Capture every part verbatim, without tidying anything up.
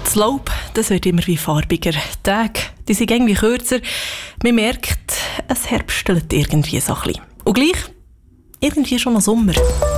Das Laub, das wird immer wie farbiger. Die Tage, die sind irgendwie kürzer. Man merkt, es herbstelt irgendwie so ein bisschen. Und gleich, irgendwie schon noch Sommer.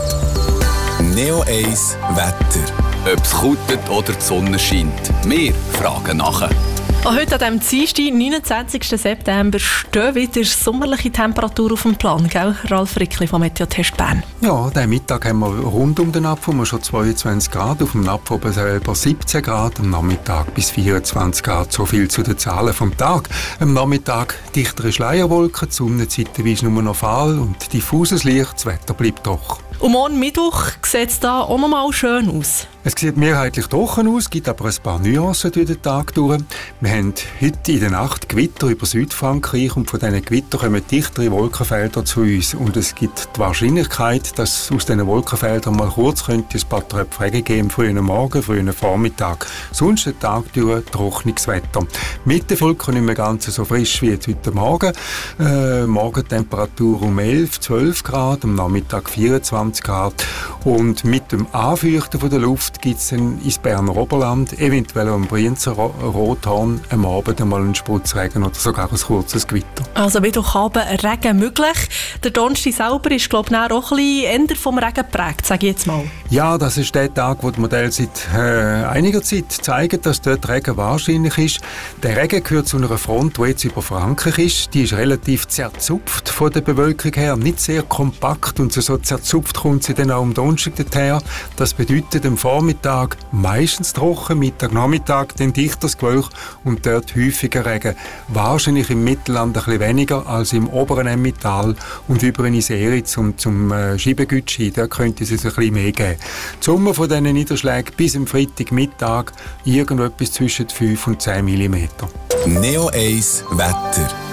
Neo eins Wetter. Ob es kutet oder die Sonne scheint. Wir fragen nachher. Auch heute an diesem Dienstag, neunundzwanzigsten September, stehen wieder sommerliche Temperaturen auf dem Plan, gell? Ralf Rickli vom Meteotest Bern. Ja, diesen Mittag haben wir rund um den Apfel schon zweiundzwanzig Grad, auf dem Apfel oben selber siebzehn Grad, am Nachmittag bis vierundzwanzig Grad. So viel zu den Zahlen vom Tag. Am Nachmittag dichtere Schleierwolken, die Sonne zeitweise nur noch fahl und diffuses Licht, das Wetter bleibt doch. Und morgen Mittwoch sieht es da auch noch mal schön aus. Es sieht mehrheitlich trocken aus, gibt aber ein paar Nuancen durch den Tag durch. Wir haben heute in der Nacht Gewitter über Südfrankreich und von diesen Gewittern kommen dichtere Wolkenfelder zu uns. Und es gibt die Wahrscheinlichkeit, dass aus diesen Wolkenfeldern mal kurz könnte ein paar Tröpfe Regen geben, frühen Morgen, frühen Vormittag. Sonst den Tag durch trockenes Wetter. Mit den Wolken nicht mehr ganz so frisch wie jetzt heute Morgen. Äh, Morgentemperatur um elf, zwölf Grad, am Nachmittag vierundzwanzig Grad. Und mit dem Anfeuchten von der Luft gibt es ins Berner Oberland, eventuell am Brienzer Rothorn, am Abend einmal einen Sputzregen oder sogar ein kurzes Gewitter. Also Mittwochabend Regen möglich. Der Donnerstag selber ist, glaube ich, auch ein bisschen eher vom Regen geprägt, sage ich jetzt mal. Ja, das ist der Tag, wo die Modelle seit äh, einiger Zeit zeigen, dass dort Regen wahrscheinlich ist. Der Regen gehört zu einer Front, die jetzt über Frankreich ist. Die ist relativ zerzupft von der Bewölkung her, nicht sehr kompakt und so, so zerzupft kommt sie dann auch am Donnerstag her. Das bedeutet am Vormittag meistens trocken, Mittag, Nachmittag dann dichteres Gewölk und dort häufiger Regen. Wahrscheinlich im Mittelland ein bisschen weniger als im oberen Emmental und über in Iseritz und zum äh, Schiebegütschi, da könnte es ein bisschen mehr geben. Die Summe von diesen Niederschlägen bis am Freitagmittag irgendetwas zwischen fünf und zehn Millimeter. Neo eins Wetter.